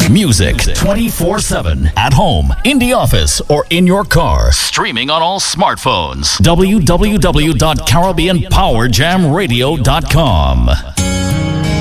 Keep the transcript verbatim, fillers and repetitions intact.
Music twenty-four seven. At home, in the office, or in your car. Streaming on all smartphones. w w w dot caribbean power jam radio dot com.